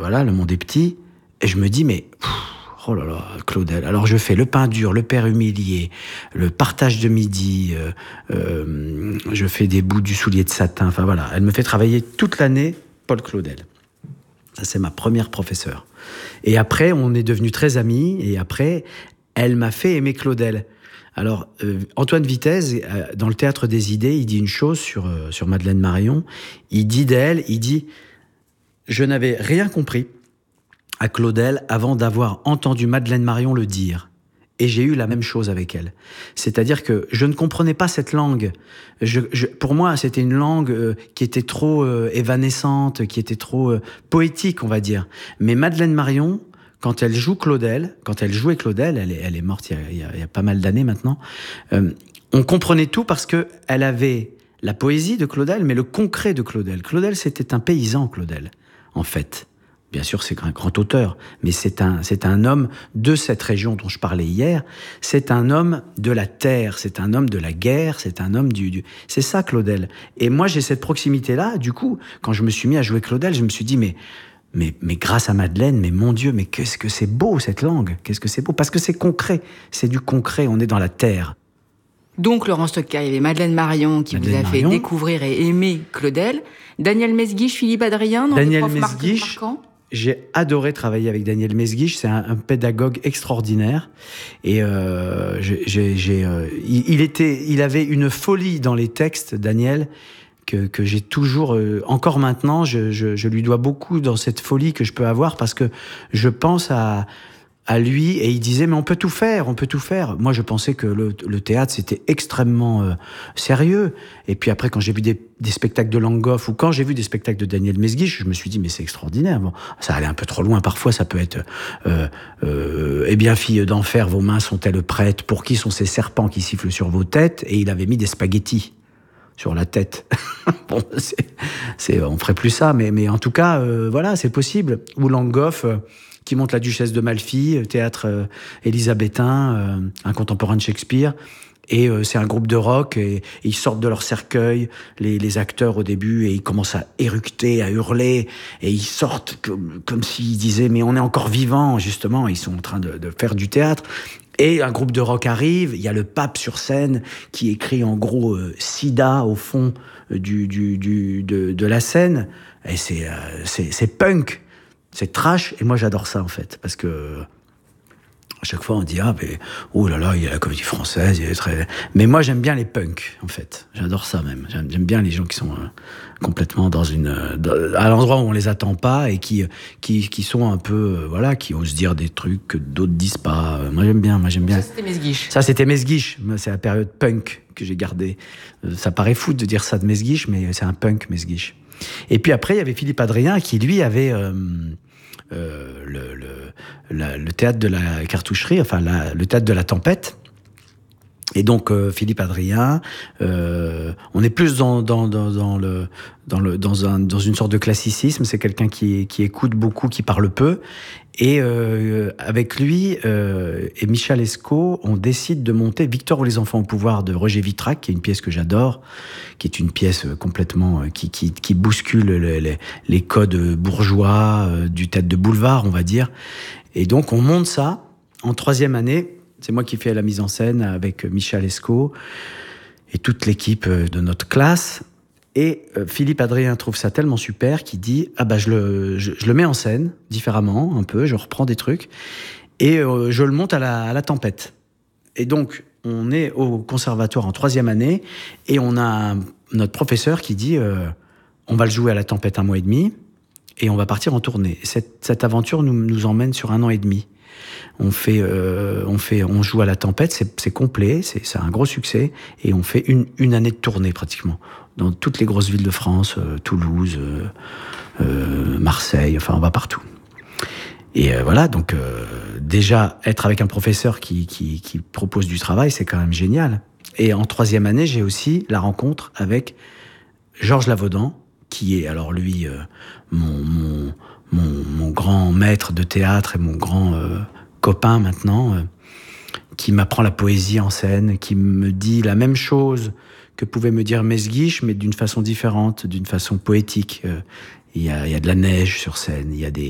voilà, le monde est petit. Et je me dis, mais... Oh là là, Claudel. Alors je fais le pain dur, le père humilié, le partage de midi, je fais des bouts du soulier de satin. Enfin voilà, elle me fait travailler toute l'année, Paul Claudel. Ça, c'est ma première professeure. Et après, on est devenus très amis. Et après, elle m'a fait aimer Claudel. Alors, Antoine Vitesse, dans le Théâtre des Idées, il dit une chose sur Madeleine Marion. Il dit d'elle, je n'avais rien compris à Claudel avant d'avoir entendu Madeleine Marion le dire. Et j'ai eu la même chose avec elle. C'est-à-dire que je ne comprenais pas cette langue. Pour moi, c'était une langue qui était trop évanescente, qui était trop poétique, on va dire. Mais Madeleine Marion, quand elle jouait Claudel, elle est morte il y a pas mal d'années maintenant, on comprenait tout parce qu'elle avait la poésie de Claudel, mais le concret de Claudel. Claudel, c'était un paysan, Claudel, en fait. Bien sûr, c'est un grand auteur, mais c'est un homme de cette région dont je parlais hier. C'est un homme de la terre, c'est un homme de la guerre, c'est un homme c'est ça, Claudel. Et moi, j'ai cette proximité-là. Du coup, quand je me suis mis à jouer Claudel, je me suis dit, mais grâce à Madeleine, mais mon Dieu, mais qu'est-ce que c'est beau, cette langue. Qu'est-ce que c'est beau. Parce que c'est concret. C'est du concret. On est dans la terre. Donc, Laurence Tocqueville, il y avait Madeleine Marion qui vous a fait découvrir et aimer Claudel. Daniel Mesguich, Philippe Adrien, dans les profs marquants. J'ai adoré travailler avec Daniel Mesguich. C'est un pédagogue extraordinaire. Et il avait une folie dans les textes, Daniel, que j'ai toujours... encore maintenant, je lui dois beaucoup dans cette folie que je peux avoir parce que je pense à lui et il disait mais on peut tout faire. Moi je pensais que le théâtre c'était extrêmement sérieux et puis après quand j'ai vu des spectacles de Langhoff ou quand j'ai vu des spectacles de Daniel Mesguich, je me suis dit mais c'est extraordinaire. Bon, ça allait un peu trop loin parfois, ça peut être eh bien fille d'enfer, vos mains sont-elles prêtes, pour qui sont ces serpents qui sifflent sur vos têtes, et il avait mis des spaghettis sur la tête. Bon, on ferait plus ça, mais en tout cas, voilà, c'est possible. Ou Langhoff, qui monte La Duchesse de Malfi, théâtre élisabétain, un contemporain de Shakespeare. Et c'est un groupe de rock, et ils sortent de leur cercueil, les acteurs au début, et ils commencent à éructer, à hurler, et ils sortent comme s'ils disaient « mais on est encore vivants », justement, ils sont en train de faire du théâtre. Et un groupe de rock arrive, il y a le pape sur scène qui écrit en gros SIDA au fond de la scène, et c'est punk, c'est trash, et moi j'adore ça en fait, parce que à chaque fois on dit ah mais oh là là, il y a la comédie française, il est très... mais moi j'aime bien les punks en fait, j'adore ça même, j'aime bien les gens qui sont complètement à l'endroit où on les attend pas et qui sont un peu voilà, qui osent dire des trucs que d'autres disent pas. Moi j'aime bien. Ça c'était Mesguich. C'est la période punk que j'ai gardée. Ça paraît fou de dire ça de Mesguich, mais c'est un punk Mesguich. Et puis après il y avait Philippe Adrien qui lui avait le théâtre de la cartoucherie, enfin le théâtre de la tempête. Et donc Philippe Adrien, on est plus dans une sorte de classicisme. C'est quelqu'un qui écoute beaucoup, qui parle peu. Et avec lui et Michel Escaut, on décide de monter Victor ou les enfants au pouvoir de Roger Vitrac, qui est une pièce que j'adore, qui est une pièce complètement qui bouscule les codes bourgeois du théâtre de boulevard, on va dire. Et donc on monte ça en 3e année. C'est moi qui fais la mise en scène avec Michel Escaut et toute l'équipe de notre classe. Et Philippe Adrien trouve ça tellement super qu'il dit « Ah bah je le mets en scène, différemment, un peu, je reprends des trucs, et je le monte à la tempête. » Et donc, on est au conservatoire en 3e année, et on a notre professeur qui dit « On va le jouer à la tempête 1 mois et demi, et on va partir en tournée. » Cette aventure nous emmène sur 1 an et demi. On joue à la tempête, c'est complet, c'est un gros succès, et on fait une année de tournée pratiquement dans toutes les grosses villes de France, Toulouse, Marseille, enfin on va partout. Et voilà, donc déjà être avec un professeur qui propose du travail, c'est quand même génial. Et en 3e année, j'ai aussi la rencontre avec Georges Lavaudan, qui est alors lui mon grand maître de théâtre et mon grand copain maintenant, qui m'apprend la poésie en scène, qui me dit la même chose que pouvait me dire Mesguich, mais d'une façon différente, d'une façon poétique. Il y a de la neige sur scène, il y a des